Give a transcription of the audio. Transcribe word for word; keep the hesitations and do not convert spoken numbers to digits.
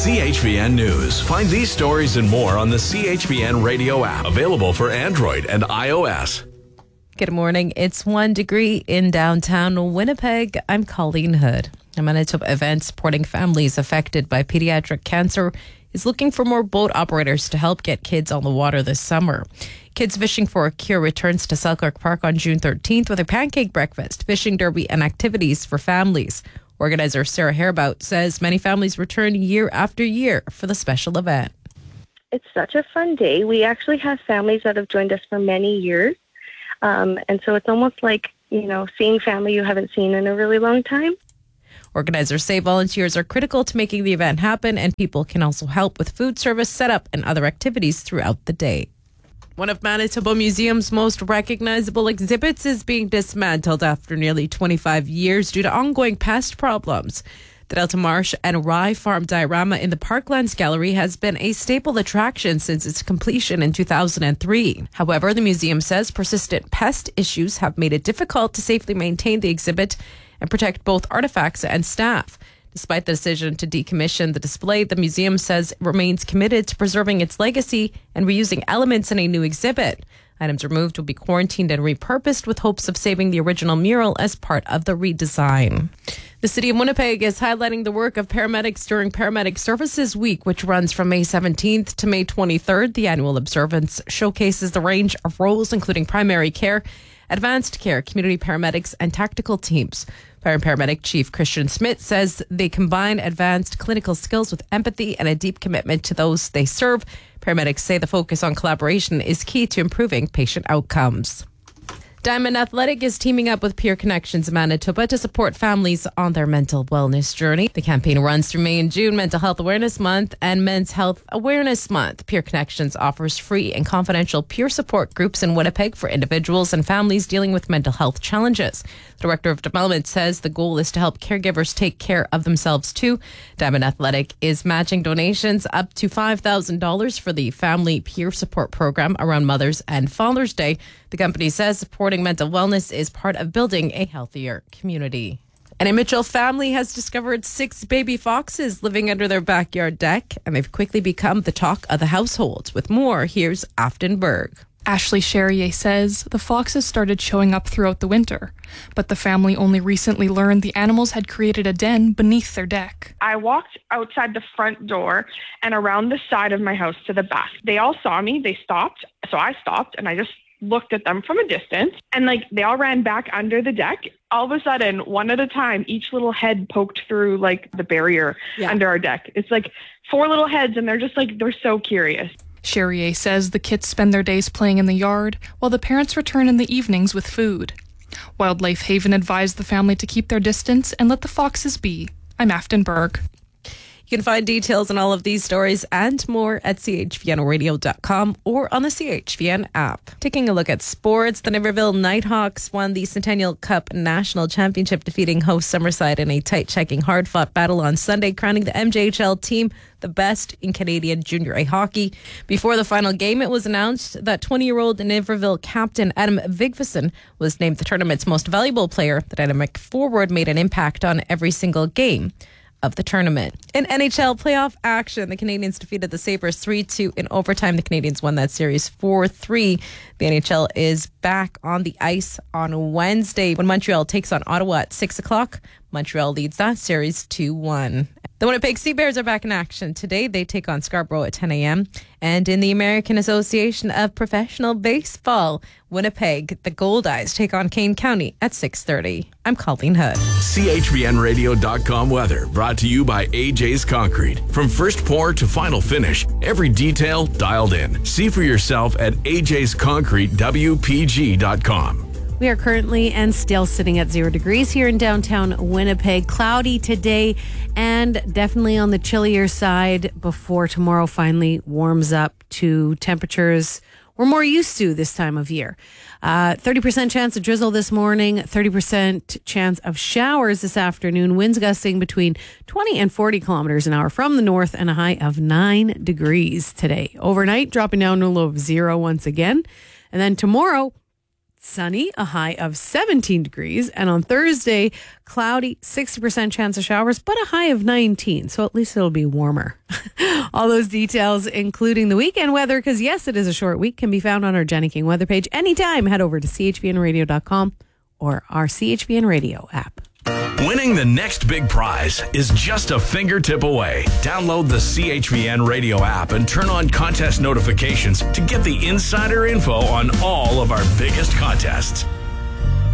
C H V N News. Find these stories and more on the C H V N radio app, available for Android and iOS. Good morning. It's one degree in downtown Winnipeg. I'm Colleen Hood. A Manitoba event supporting families affected by pediatric cancer is looking for more boat operators to help get kids on the water this summer. Kids Fishing for a Cure returns to Selkirk Park on June thirteenth with a pancake breakfast, fishing derby, and activities for families. Organizer Sarah Haribout says many families return year after year for the special event. It's such a fun day. We actually have families that have joined us for many years. Um, and so it's almost like, you know, seeing family you haven't seen in a really long time. Organizers say volunteers are critical to making the event happen, and people can also help with food service, setup, and other activities throughout the day. One of Manitoba Museum's most recognizable exhibits is being dismantled after nearly twenty-five years due to ongoing pest problems. The Delta Marsh and Rye Farm diorama in the Parklands Gallery has been a staple attraction since its completion in two thousand three. However, the museum says persistent pest issues have made it difficult to safely maintain the exhibit and protect both artifacts and staff. Despite the decision to decommission the display, the museum says it remains committed to preserving its legacy and reusing elements in a new exhibit. Items removed will be quarantined and repurposed with hopes of saving the original mural as part of the redesign. The City of Winnipeg is highlighting the work of paramedics during Paramedic Services Week, which runs from May seventeenth to May twenty-third. The annual observance showcases the range of roles, including primary care, advanced care, community paramedics, and tactical teams. Fire and Paramedic Chief Christian Smith says they combine advanced clinical skills with empathy and a deep commitment to those they serve. Paramedics say the focus on collaboration is key to improving patient outcomes. Diamond Athletic is teaming up with Peer Connections Manitoba to support families on their mental wellness journey. The campaign runs through May and June, Mental Health Awareness Month and Men's Health Awareness Month. Peer Connections offers free and confidential peer support groups in Winnipeg for individuals and families dealing with mental health challenges. The Director of Development says the goal is to help caregivers take care of themselves too. Diamond Athletic is matching donations up to five thousand dollars for the Family Peer Support Program around Mother's and Father's Day. The company says supporting mental wellness is part of building a healthier community. And a Mitchell family has discovered six baby foxes living under their backyard deck, and they've quickly become the talk of the household. With more, here's Afton Berg. Ashley Charrier says the foxes started showing up throughout the winter, but the family only recently learned the animals had created a den beneath their deck. I walked outside the front door and around the side of my house to the back. They all saw me, they stopped, so I stopped and I just looked at them from a distance, and like they all ran back under the deck. All of a sudden, one at a time, each little head poked through like the barrier yeah. under our deck. It's like four little heads, and they're just like, they're so curious. Charrier says the kids spend their days playing in the yard while the parents return in the evenings with food. Wildlife Haven advised the family to keep their distance and let the foxes be. I'm Afton Berg. You can find details on all of these stories and more at c h v n radio dot com or on the C H V N app. Taking a look at sports, the Niverville Nighthawks won the Centennial Cup National Championship, defeating host Summerside in a tight-checking, hard-fought battle on Sunday, crowning the M J H L team the best in Canadian Junior A hockey. Before the final game, it was announced that twenty-year-old Niverville captain Adam Vigvason was named the tournament's most valuable player. The dynamic forward made an impact on every single game of the tournament. In N H L playoff action, the Canadiens defeated the Sabres three two in overtime. The Canadiens won that series four three. The N H L is back on the ice on Wednesday when Montreal takes on Ottawa at six o'clock. Montreal leads that series two one. The Winnipeg Sea Bears are back in action today. They take on Scarborough at ten a.m. And in the American Association of Professional Baseball, Winnipeg, the Gold Eyes take on Kane County at six thirty. I'm Colleen Hood. C H V N radio dot com weather brought to you by A J's Concrete. From first pour to final finish, every detail dialed in. See for yourself at A J's Concrete W P G dot com. We are currently and still sitting at zero degrees here in downtown Winnipeg. Cloudy today and definitely on the chillier side before tomorrow finally warms up to temperatures we're more used to this time of year. Uh, thirty percent chance of drizzle this morning, thirty percent chance of showers this afternoon. Winds gusting between twenty and forty kilometers an hour from the north, and a high of nine degrees today. Overnight, dropping down to a low of zero once again. And then tomorrow, sunny, a high of seventeen degrees. And on Thursday, cloudy, sixty percent chance of showers, but a high of nineteen. So at least it'll be warmer. All those details, including the weekend weather, because yes, it is a short week, can be found on our Jenny King weather page anytime. Head over to c h v n radio dot com or our C H V N Radio app. Winning the next big prize is just a fingertip away. Download the C H V N Radio app and turn on contest notifications to get the insider info on all of our biggest contests.